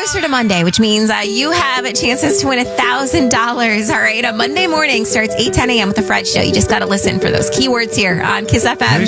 closer to Monday, which means you have chances to win $1,000. All right, a Monday morning starts 8:10 a.m. with the Fred Show. You just got to listen for those keywords here on Kiss FM.